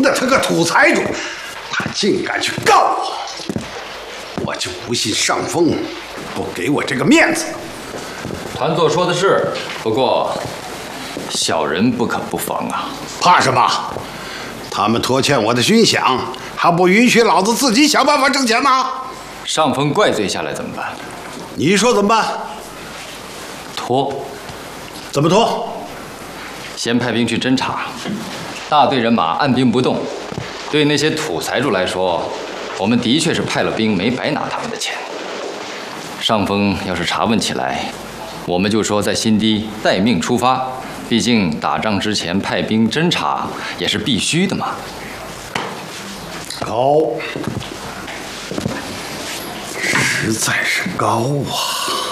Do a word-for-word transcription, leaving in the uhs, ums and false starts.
的，他个土财主，他竟敢去告我！我就不信上峰不给我这个面子。 团座说的是，不过小人不可不防啊。 怕什么？他们拖欠我的军饷，还不允许老子自己想办法挣钱吗？ 上峰怪罪下来怎么办？ 你说怎么办？ 拖。 怎么拖？ 先派兵去侦查，大队人马按兵不动。对那些土财主来说，我们的确是派了兵，没白拿他们的钱。上峰要是查问起来，我们就说在新堤待命出发，毕竟打仗之前派兵侦查也是必须的嘛。 高，实在是高啊！